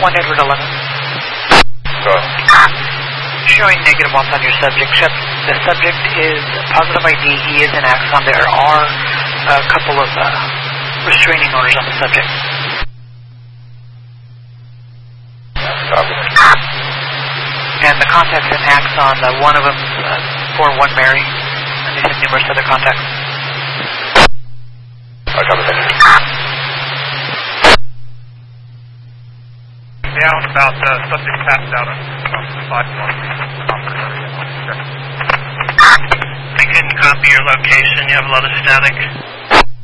1 Edward 11. Go ahead. Showing negative ones on your subject. The subject is positive ID. He is in Axon. There are a couple of restraining orders on the subject. Copy. And the contacts in Axon, one of them is 41 Mary, and they have numerous other contacts. I copy that. Down about the subject passed out on the sidewalk. I couldn't copy your location. You have a lot of static.